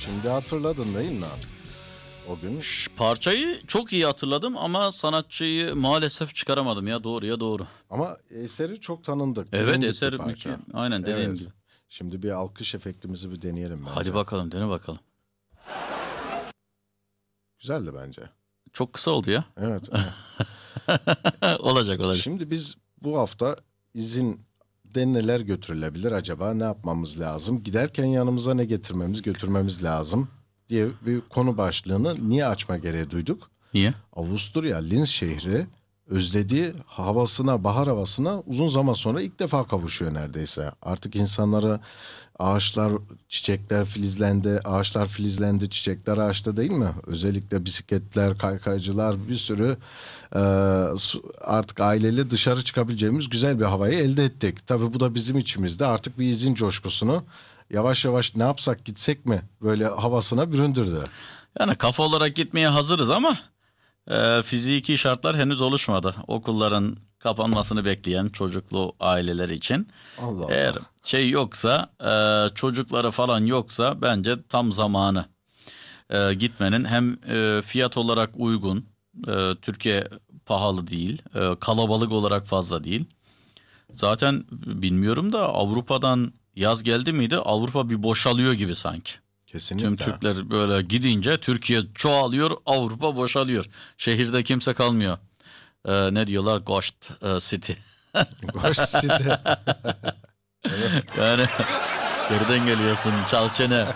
Şimdi hatırladın değil mi? O gün. Parçayı çok iyi hatırladım ama sanatçıyı maalesef çıkaramadım ya, doğruya doğru. Ama eseri çok tanındık. Evet, bilindik bir eser parça. aynen dediğim Evet. gibi. Şimdi bir alkış efektimizi bir deneyelim bence. Hadi bakalım, dene bakalım. Güzeldi bence. Çok kısa oldu ya. Evet. Olacak. Şimdi biz bu hafta izinde neler götürülebilir acaba? Ne yapmamız lazım? Giderken yanımıza ne götürmemiz lazım diye bir konu başlığını niye açma gereği duyduk? Niye? Avusturya Linz şehri özlediği bahar havasına uzun zaman sonra ilk defa kavuşuyor neredeyse. Artık insanlara ağaçlar, çiçekler filizlendi, ağaçlar filizlendi, çiçekler ağaçta değil mi? Özellikle bisikletler, kaykaycılar, bir sürü artık aileli dışarı çıkabileceğimiz güzel bir havayı elde ettik. Tabii bu da bizim içimizde artık bir izin coşkusunu yavaş yavaş ne yapsak gitsek mi böyle havasına büründürdü. Yani kafa olarak gitmeye hazırız ama fiziki şartlar henüz oluşmadı. Okulların kapanmasını bekleyen çocuklu aileler için. Allah Eğer Allah. şey yoksa, çocukları falan yoksa bence tam zamanı gitmenin. Hem fiyat olarak uygun, Türkiye pahalı değil, kalabalık olarak fazla değil. Zaten bilmiyorum da Avrupa'dan yaz geldi miydi? Avrupa bir boşalıyor gibi sanki. Kesinlikle. Tüm Türkler böyle gidince Türkiye çoğalıyor, Avrupa boşalıyor. Şehirde kimse kalmıyor. Ne diyorlar? Ghost City. Ghost City. Yani geriden geliyorsun, çal çene.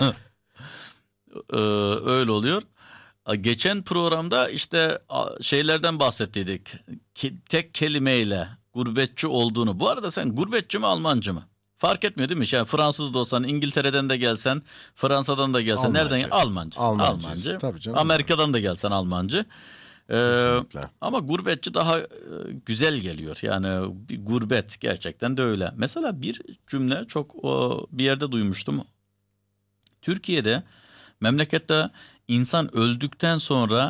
Öyle oluyor. Geçen programda işte şeylerden bahsettiydik. Tek kelimeyle gurbetçi olduğunu. Bu arada sen gurbetçi mi, Almancı mı? Fark etmiyor değil mi? Yani Fransız da olsan, İngiltere'den de gelsen, Fransa'dan da gelsen, Almancı. nereden Almancısın? Almancıyız. Almancı. Tabii canım. Amerika'dan da gelsen Almancı. Kesinlikle. Ama gurbetçi daha güzel geliyor. Yani bir gurbet gerçekten de öyle. Mesela bir cümle çok bir yerde duymuştum. Türkiye'de, memlekette insan öldükten sonra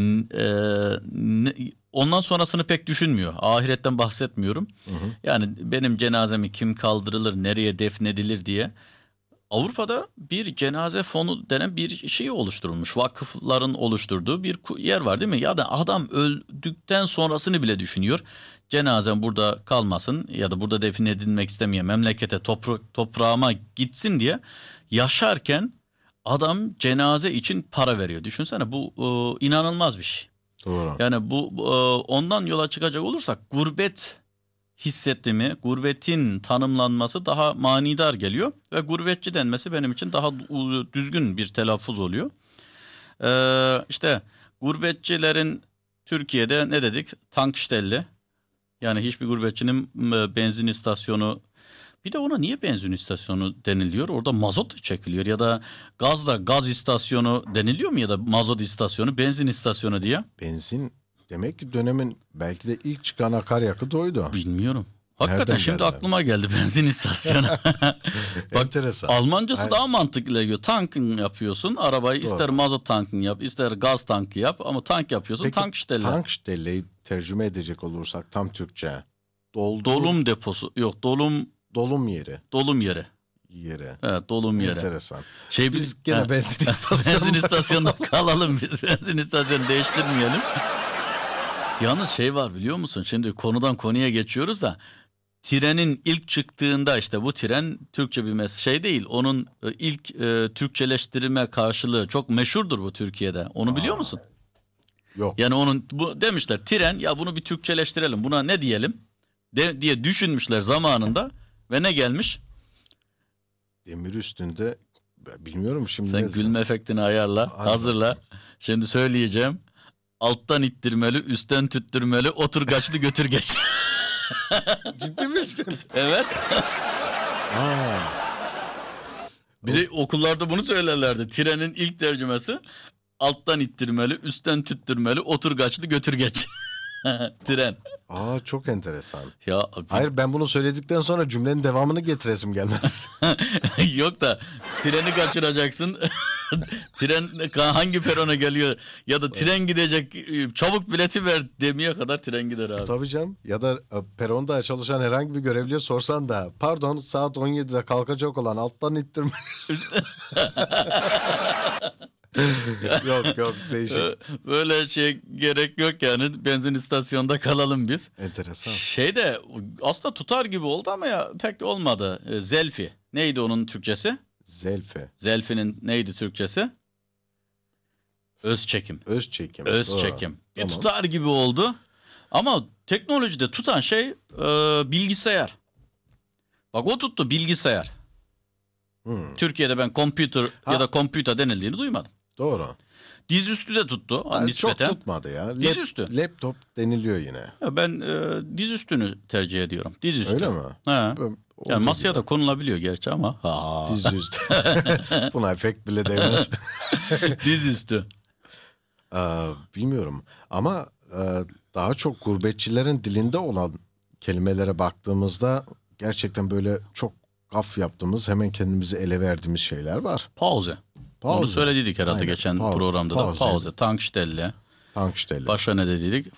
ondan sonrasını pek düşünmüyor. Ahiretten bahsetmiyorum. Hı hı. Yani benim cenazemi kim kaldırılır, nereye defnedilir diye. Avrupa'da bir cenaze fonu denen bir şey oluşturulmuş. Vakıfların oluşturduğu bir yer var değil mi? Ya da adam öldükten sonrasını bile düşünüyor. Cenazem burada kalmasın ya da burada defnedilmek istemiyor. Memlekete, toprağıma gitsin diye yaşarken adam cenaze için para veriyor. Düşünsene, bu inanılmaz bir şey. Doğru. Yani bu ondan yola çıkacak olursak gurbet hissettiğimi, gurbetin tanımlanması daha manidar geliyor ve gurbetçi denmesi benim için daha düzgün bir telaffuz oluyor. İşte gurbetçilerin Türkiye'de ne dedik? Tankstelle. Yani hiçbir gurbetçinin benzin istasyonu, bir de ona niye benzin istasyonu deniliyor? Orada mazot da çekiliyor ya da gaz istasyonu deniliyor mu ya da mazot istasyonu, benzin istasyonu diye? Benzin demek ki dönemin belki de ilk çıkan akaryakıt oydu. Bilmiyorum. Hakikaten Nereden şimdi geldi? aklıma geldi benzin istasyonu. Bak, Enteresan. Almancası Hayır. daha mantıklı geliyor. Tankın yapıyorsun arabayı, Doğru. ister mazot tankın yap, ister gaz tankı yap ama tank yapıyorsun, Peki tankstelle. Tankstelle'yi tercüme edecek olursak tam Türkçe. Dolum deposu, yok Dolum yeri. dolum yeri. Evet, dolum yeri. Enteresan. Şey Biz gene benzin istasyonu. benzin istasyonunda kalalım biz. Benzin istasyonu değiştirmeyelim. Yalnız şey var biliyor musun? Şimdi konudan konuya geçiyoruz da trenin ilk çıktığında, işte bu tren Türkçe bir şey değil. Onun ilk Türkçeleştirme karşılığı çok meşhurdur bu Türkiye'de. Onu biliyor musun? Yok. Yani onun demişler tren, ya bunu bir Türkçeleştirelim. Buna ne diyelim diye düşünmüşler zamanında ve ne gelmiş? Demir üstünde bilmiyorum şimdi. Sen gülme efektini ayarla, Hadi hazırla. Şimdi söyleyeceğim. Alttan ittirmeli, üstten tüttürmeli, oturgaçlı götürgeç. Ciddi misin? Evet. Aa, Bize okullarda bunu söylerlerdi. Trenin ilk tercümesi alttan ittirmeli, üstten tüttürmeli, oturgaçlı götürgeç. Tren. çok enteresan. Ya Hayır, ben bunu söyledikten sonra cümlenin devamını getiresim gelmez. yok da treni kaçıracaksın. tren hangi perona geliyor ya da tren gidecek, çabuk bileti ver demeye kadar tren gider abi. Tabii canım. Ya da peronda çalışan herhangi bir görevliye sorsan da pardon saat 17'de kalkacak olan alttan ittirmeliyiz. Yok değişik. Böyle şey gerek yok yani, benzin istasyonunda kalalım biz. Enteresan. Şeyde aslında tutar gibi oldu ama ya pek olmadı. Zelfi. Neydi onun Türkçesi? Zelfe. Zelfi'nin neydi Türkçesi? Özçekim. Özçekim. Özçekim. Bir Tamam. tutar gibi oldu. Ama teknolojide tutan şey bilgisayar. Bak o tuttu, bilgisayar. Türkiye'de ben computer ya da computer denildiğini duymadım. Doğru. Dizüstü de tuttu Yani nispeten. çok tutmadı ya. Dizüstü. Laptop deniliyor yine. Ya ben dizüstünü tercih ediyorum. Dizüstü. Öyle mi? Ha. Oldu Yani masaya gibi. da konulabiliyor gerçi ama. Dizüstü. Buna efekt bile değmez. Dizüstü. Bilmiyorum ama daha çok gurbetçilerin dilinde olan kelimelere baktığımızda gerçekten böyle çok gaf yaptığımız, hemen kendimizi ele verdiğimiz şeyler var. Pauze. Onu söylediydik herhalde Aynen. geçen programda da. Pauze. Tankstelle. Tankstelle. Başka ne dedik?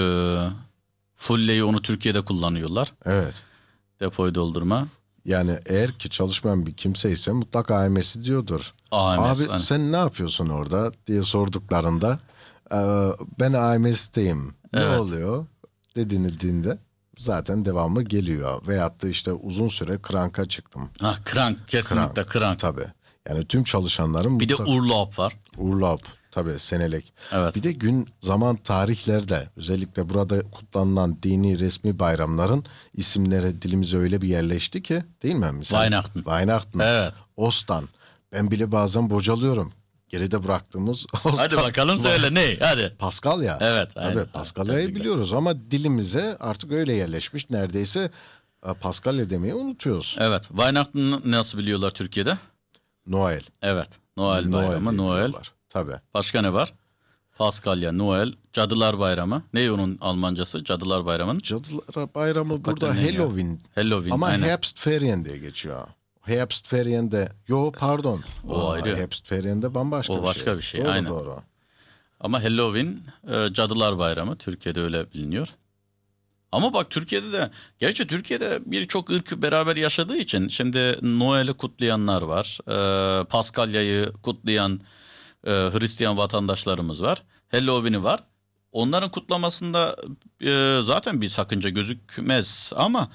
Fulleyi onu Türkiye'de kullanıyorlar. Evet. Depoyu doldurma. Yani eğer ki çalışmayan bir kimse ise mutlaka AMS'i diyordur. AMS. Abi sen ne yapıyorsun orada diye sorduklarında ben AMS'teyim. Evet. Ne oluyor dediğinde zaten devamı geliyor. Veyahut da işte uzun süre kranka çıktım. Krank. Kesinlikle krank. Tabii. Yani tüm çalışanların Bir de Urlaub var. Urlaub tabii senelik. Evet. Bir de gün, zaman, tarihlerde özellikle burada kutlanılan dini resmi bayramların isimleri dilimize öyle bir yerleşti ki, değil mi? Mesela Weihnachten. Evet. Ostan. Ben bile bazen bocalıyorum. Geride bıraktığımız Ostan. Hadi bakalım söyle ne? Hadi. Paskalya. Evet. Tabii aynen. Paskalya'yı biliyoruz ama dilimize artık öyle yerleşmiş. Neredeyse Paskalya demeyi unutuyoruz. Evet. Weihnachten nasıl biliyorlar Türkiye'de? Noel. Evet. Noel bayramı. diye Noel. biliyorlar. Tabii. Başka ne var? Paskalya, Noel, Cadılar Bayramı. Ne onun Almancası? Cadılar Bayramı'nın? Cadılar Bayramı burada ne ya? Halloween. Halloween. Ama aynen. Herbstferien diye geçiyor. Herbstferien'de pardon. O ayrı. Herbstferien'de bambaşka O bir şey. başka bir şey, Doğru, aynen. Doğru. Ama Halloween, Cadılar Bayramı. Türkiye'de öyle biliniyor. Ama bak gerçi Türkiye'de birçok ırk beraber yaşadığı için şimdi Noel'i kutlayanlar var. Paskalya'yı kutlayan Hristiyan vatandaşlarımız var. Halloween'i var. Onların kutlamasında zaten bir sakınca gözükmez ama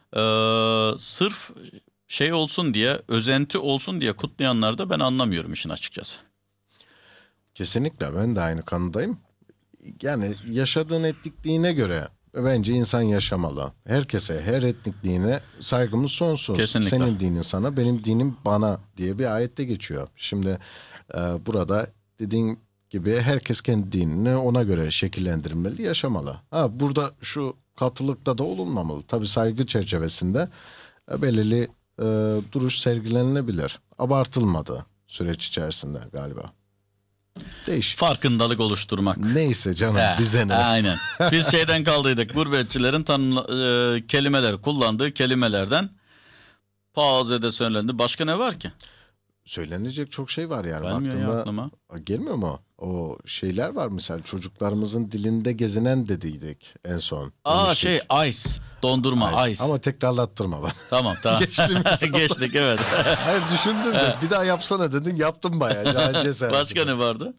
sırf şey olsun diye, özenti olsun diye kutlayanlar da ben anlamıyorum işin açıkçası. Kesinlikle ben de aynı kanıdayım. Yani yaşadığın etnikliğine göre bence insan yaşamalı. Herkese, her etnikliğine saygımız sonsuz. Kesinlikle. Senin dinin sana, benim dinim bana diye bir ayette geçiyor. Şimdi burada dediğin gibi herkes kendi dinini ona göre şekillendirmeli, yaşamalı. Burada şu katılıkta da olunmamalı. Tabii saygı çerçevesinde belirli duruş sergilenilebilir. Abartılmadı süreç içerisinde galiba. Değişik. Farkındalık oluşturmak. Neyse canım bize ne? Aynen. Biz şeyden kaldıydık. Gurbetçilerin kelimeler kullandığı kelimelerden pauzede söylendi. Başka ne var ki? Söylenecek çok şey var yani. Gelmiyor ya Baktığında aklıma. gelmiyor mu? O şeyler var mesela çocuklarımızın dilinde gezinen dediydik en son. Demiştik. Ice. Dondurma ice. Ama tekrarlattırma bana. Tamam. Geçtik evet. Hayır düşündüm de bir daha yapsana dedin, yaptım bayağı. Can cesaret. Başka ne vardı?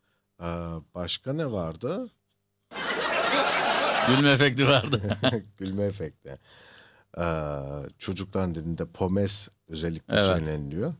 Başka ne vardı? Gülme efekti vardı. Gülme efekti. Çocukların dilinde pomes özellikle Evet. söyleniliyor.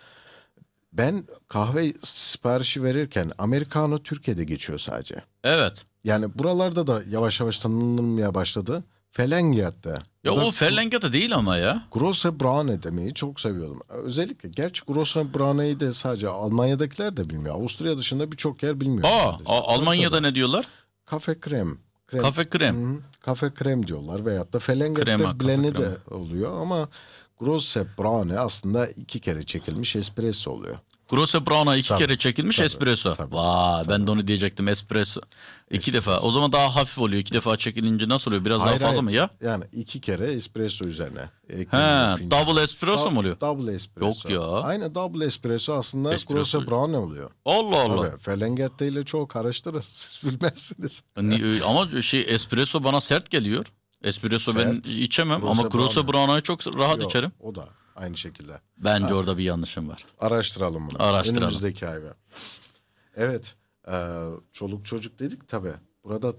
Ben kahve siparişi verirken Americano Türkiye'de geçiyor sadece. Evet. Yani buralarda da yavaş yavaş tanınmaya başladı. Felengiat'ta. Ya o Ferlengata değil ama ya. Grosse Braune demeyi çok seviyordum. Özellikle gerçi Grosse Braune'yi de sadece Almanya'dakiler de bilmiyor. Avusturya dışında birçok yer bilmiyor. neredeyse. Almanya'da Tabii. ne diyorlar? Kafe krem. Kafe krem. Kafe krem diyorlar veyahut da Felengiat'ta Krema, bileni kafe de oluyor ama Grosse Braune aslında 2 kere çekilmiş espresso oluyor. Grosse Brown'a 2 Tabii, kere çekilmiş tabii, espresso. tabii, Vay, ben de onu diyecektim, espresso. 2 defa. O zaman daha hafif oluyor. 2 defa çekilince nasıl oluyor? Biraz daha fazla mı ya? Yani 2 kere espresso üzerine. He, double espresso mu oluyor? Double espresso. Yok ya. Aynı double espresso aslında Espresso. Grosse Brown oluyor. Allah Allah. Tabii Ferlinghetti ile çok karıştırır. Siz bilmezsiniz. Ama espresso bana sert geliyor. Espresso ben Sert. içemem Grosse ama Grosse Brown. Brown'u çok rahat Yok, içerim. o da aynı şekilde. Bence orada bir yanlışım var. Araştıralım bunu. Araştıralım. Önümüzdeki ay. Evet. Çoluk çocuk dedik tabii. Burada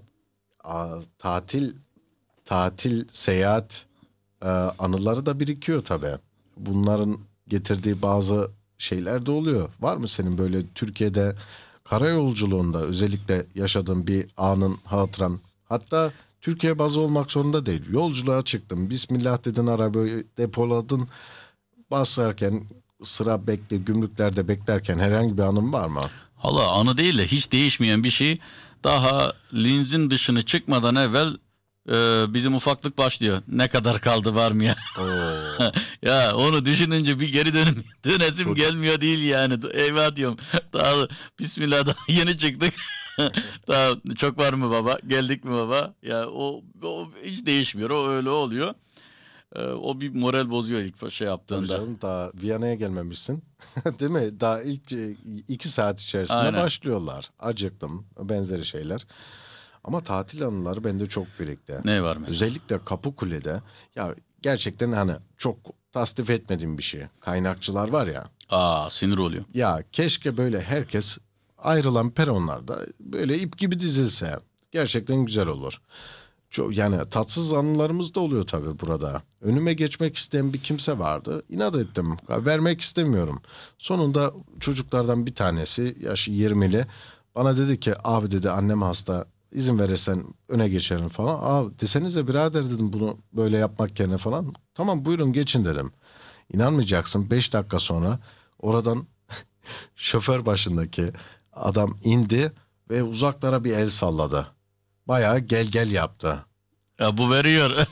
tatil, seyahat anıları da birikiyor tabii. Bunların getirdiği bazı şeyler de oluyor. Var mı senin böyle Türkiye'de karayolculuğunda özellikle yaşadığın bir anın, hatıran? Hatta Türkiye bazı olmak zorunda değil. Yolculuğa çıktın. Bismillah dedin, arabayı depoladın. Basarken gümrüklerde beklerken herhangi bir anın var mı? Hala anı değil de hiç değişmeyen bir şey. Daha linzin dışını çıkmadan evvel bizim ufaklık başlıyor. Ne kadar kaldı, var mı ya? Ya onu düşününce bir geri dönesim gelmiyor değil yani. Eyvah diyorum. Daha Bismillah, daha yeni çıktık. Daha çok var mı baba? Geldik mi baba? Ya o hiç değişmiyor. O öyle oluyor. O bir moral bozuyor ilk şey Tabii yaptığında. canım, daha Viyana'ya gelmemişsin. Değil mi? Daha ilk 2 saat içerisinde Aynen. başlıyorlar. Acıktım, benzeri şeyler. Ama tatil anıları bende çok birikti. Ne var mesela? Özellikle Kapıkule'de ya gerçekten hani çok tasnif etmediğim bir şey. Kaynakçılar var ya. Sinir oluyor. Ya keşke böyle herkes ayrılan peronlarda böyle ip gibi dizilse. Gerçekten güzel olur. Çok, yani tatsız anılarımız da oluyor tabii burada. Önüme geçmek isteyen bir kimse vardı. İnat ettim. Vermek istemiyorum. Sonunda çocuklardan bir tanesi, yaşı 20'li, bana dedi ki abi dedi, annem hasta, izin verirsen öne geçerim falan. Desenize birader dedim, bunu böyle yapmak yerine falan. Tamam buyurun geçin dedim. İnanmayacaksın, 5 dakika sonra oradan şoför başındaki adam indi ve uzaklara bir el salladı. Bayağı gel gel yaptı. Ya bu veriyor.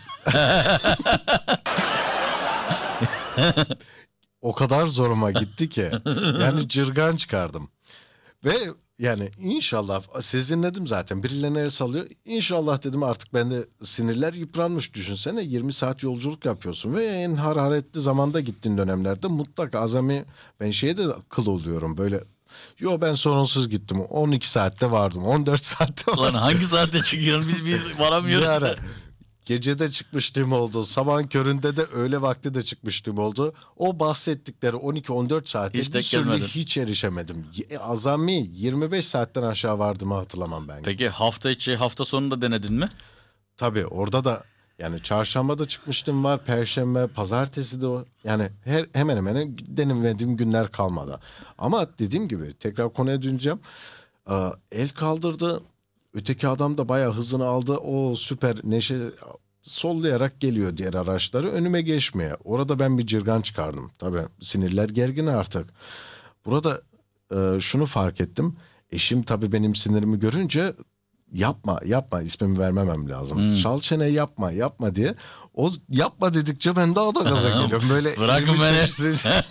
O kadar zoruma gitti ki. Yani cırgan çıkardım. Ve yani inşallah sezinledim zaten. Birilerine el sallıyor. İnşallah dedim, artık bende sinirler yıpranmış, düşünsene. 20 saat yolculuk yapıyorsun ve en hararetli zamanda gittiğin dönemlerde mutlaka azami, ben şeye de kıl oluyorum böyle. Yo ben sorunsuz gittim. 12 saatte vardım. 14 saatte vardım. Ulan hangi saatte çıkıyorsun? Biz varamıyoruz. Bir ara gecede çıkmışlığım oldu. Sabahın köründe de öğle vakti de çıkmışlığım oldu. O bahsettikleri 12-14 saate Hiç bir denk türlü gelmedin. hiç erişemedim. Azami 25 saatten aşağı vardığımı hatırlamam ben. Peki hafta içi, hafta sonu da denedin mi? Tabii orada da yani çarşamba da çıkmıştım var. Perşembe, pazartesi de o. Yani hemen hemen denemediğim günler kalmadı. Ama dediğim gibi tekrar konuya döneceğim. El kaldırdı. Öteki adam da bayağı hızını aldı. O süper neşe, sollayarak geliyor diğer araçları. Önüme geçmeye. Orada ben bir cırgan çıkardım. Tabii sinirler gergin artık. Burada şunu fark ettim. Eşim tabii benim sinirimi görünce yapma, ismimi vermemem lazım. Şal çene yapma diye. O yapma dedikçe ben daha da gaza geliyorum. Böyle Bırakın elimi beni. çekiştireceğim.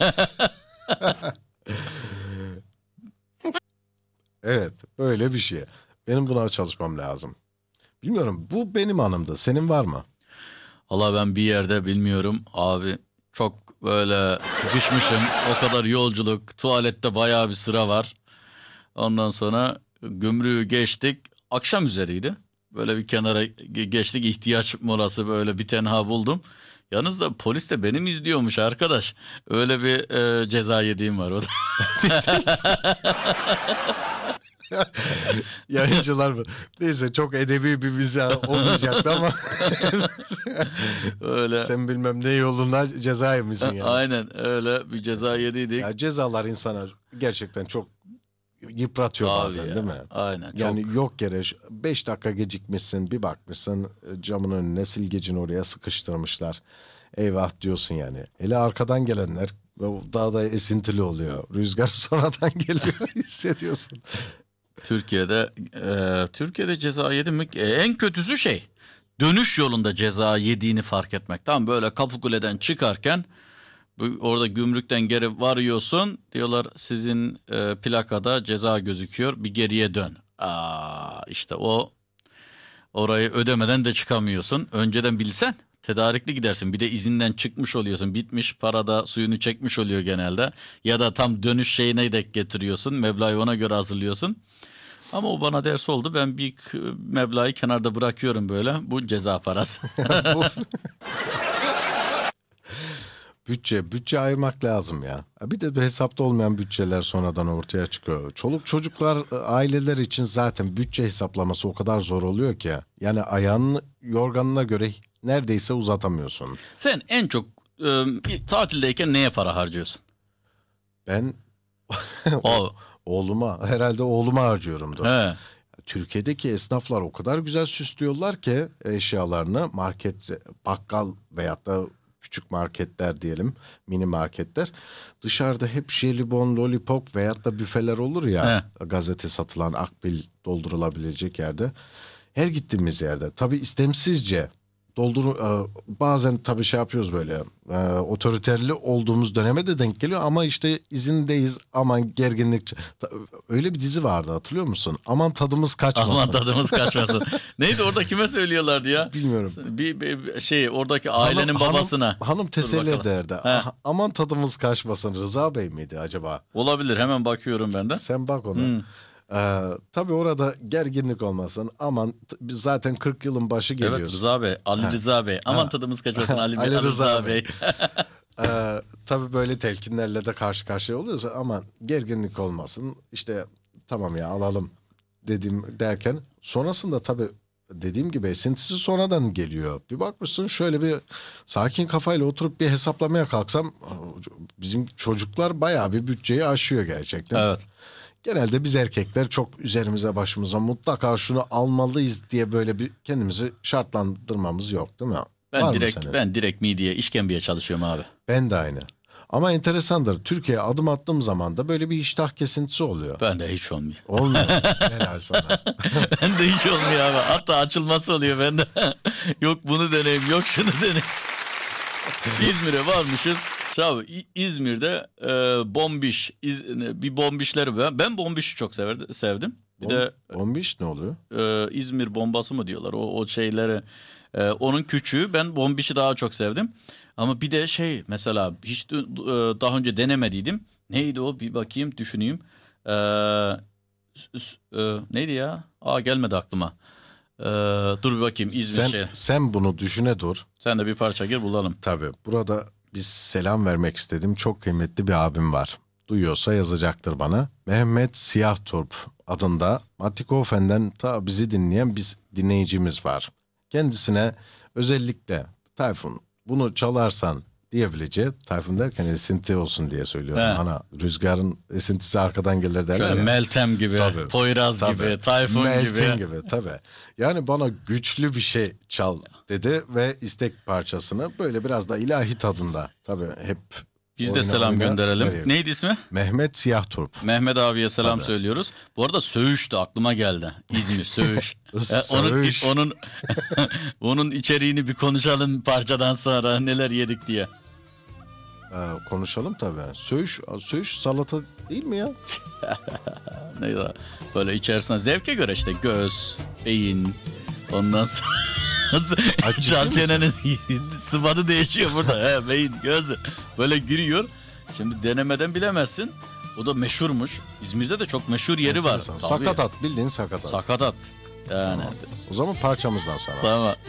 Evet, böyle bir şey. Benim buna çalışmam lazım. Bilmiyorum, bu benim anımda. Senin var mı? Valla ben bir yerde bilmiyorum abi, çok böyle sıkışmışım, o kadar yolculuk, tuvalette bayağı bir sıra var. Ondan sonra gümrüğü geçtik, akşam üzeriydi. Böyle bir kenara geçtik, ihtiyaç molası, böyle bir tenha buldum. Yalnız da polis de benim izliyormuş arkadaş. Öyle bir ceza yediğim var o da. Yayıncılar mı? Neyse, çok edebi bir mizah olmayacaktı ama Öyle. sen bilmem ne yoluna ceza yemişsin yani. Aynen öyle bir ceza yediydik. Ya cezalar insana gerçekten çok yıpratıyor Abi bazen ya, değil mi? aynen. Yani Çok. yok yere 5 dakika gecikmişsin, bir bakmışsın camın önüne silgecini oraya sıkıştırmışlar. Eyvah diyorsun yani. Hele arkadan gelenler daha da esintili oluyor. Rüzgar sonradan geliyor, hissediyorsun. Türkiye'de ceza yedim mi? En kötüsü dönüş yolunda ceza yediğini fark etmek. Tam böyle Kapıkule'den çıkarken Orada gümrükten geri varıyorsun. Diyorlar sizin plakada ceza gözüküyor. Bir geriye dön. İşte orayı ödemeden de çıkamıyorsun. Önceden bilsen tedarikli gidersin. Bir de izinden çıkmış oluyorsun. Bitmiş, parada suyunu çekmiş oluyor genelde. Ya da tam dönüş şeyine denk getiriyorsun. Meblağı ona göre hazırlıyorsun. Ama o bana ders oldu. Ben bir meblağı kenarda bırakıyorum böyle. Bu ceza parası. Bütçe ayırmak lazım ya. Bir de hesapta olmayan bütçeler sonradan ortaya çıkıyor. Çoluk çocuklar, aileler için zaten bütçe hesaplaması o kadar zor oluyor ki. Yani ayağının yorganına göre neredeyse uzatamıyorsun. Sen en çok bir tatildeyken neye para harcıyorsun? Ben herhalde oğluma harcıyorumdur. He. Türkiye'deki esnaflar o kadar güzel süslüyorlar ki eşyalarını, market, bakkal veyahut da küçük marketler diyelim, mini marketler. Dışarıda hep jelibon, lollipop veyahut da büfeler olur ya, gazete satılan, akbil doldurulabilecek yerde. Her gittiğimiz yerde tabii istemsizce bazen tabii şey yapıyoruz böyle, otoriterli olduğumuz döneme de denk geliyor ama işte izindeyiz, aman gerginlik. Öyle bir dizi vardı, hatırlıyor musun? Aman tadımız kaçmasın. Aman tadımız kaçmasın. Neydi orada, kime söylüyorlardı ya? Bilmiyorum. Bir şey, oradaki ailenin babasına. Hanım teselli bakalım. ederdi. Aman tadımız kaçmasın. Rıza Bey miydi acaba? Olabilir, hemen bakıyorum ben de. Sen bak ona. Tabii orada gerginlik olmasın. Aman zaten 40 yılın başı geliyor. Evet, Rıza Bey, Ali Rıza Bey. Aman tadımız kaçmasın Ali Rıza Bey. Tabii böyle telkinlerle de karşı karşıya oluyorsa aman gerginlik olmasın. İşte tamam ya alalım derken sonrasında tabii dediğim gibi esintisi sonradan geliyor. Bir bakmışsın şöyle bir sakin kafayla oturup bir hesaplamaya kalksam bizim çocuklar bayağı bir bütçeyi aşıyor gerçekten. Evet. Genelde biz erkekler çok üzerimize başımıza mutlaka şunu almalıyız diye böyle bir kendimizi şartlandırmamız yok, değil mi? Ben direkt midye, işkembeye çalışıyorum abi. Ben de aynı. Ama enteresandır. Türkiye'ye adım attığım zaman da böyle bir iştah kesintisi oluyor. Ben de hiç olmuyor. Olmuyor. Helal sana. Ben de hiç olmuyor abi. Hatta açılması oluyor bende. Yok bunu deneyim, yok şunu deneyim. İzmir'e varmışız. Abi İzmir'de bombiş, bir bombişleri var. Ben bombişi çok sevdim. Bir de bombiş ne oluyor? İzmir bombası mı diyorlar o şeyleri. Onun küçüğü, ben bombişi daha çok sevdim. Ama bir de şey mesela hiç daha önce denemediydim. Neydi o, bir bakayım düşüneyim. Neydi ya? Gelmedi aklıma. Dur bir bakayım İzmir Sen bunu düşüne dur. Sen de bir parça gir bulalım. Tabii burada bir selam vermek istedim. Çok kıymetli bir abim var. Duyuyorsa yazacaktır bana. Mehmet Siyahturp adında Matikofen'den ta bizi dinleyen bir dinleyicimiz var. Kendisine özellikle Tayfun bunu çalarsan diyebileceği, Tayfun derken esinti olsun diye söylüyorum. Hani rüzgarın esintisi arkadan gelir derler şöyle ya. Meltem gibi, tabii, Poyraz gibi, Tayfun Meltem gibi. Tabii. Yani bana güçlü bir şey çal dedi ve istek parçasını böyle biraz da ilahi tadında. Tabii hep biz de selam gönderelim. Veriyor. Neydi ismi? Mehmet Siyahturp. Mehmet abiye selam söylüyoruz. Bu arada Söğüş de aklıma geldi. İzmir, Söğüş. Söğüş. Onun içeriğini bir konuşalım parçadan sonra, neler yedik diye. Konuşalım tabii. Söğüş salata değil mi ya? Neydi? Böyle içerisine zevke göre işte göz, beyin, ondan sonra çenenin sıfatı değişiyor burada. Beyin, göz böyle giriyor. Şimdi denemeden bilemezsin. O da meşhurmuş. İzmir'de de çok meşhur yeri var. Sakatat, bildiğin sakatat. Sakatat. Yani. Tamam. O zaman parçamızdan sonra. Tamam.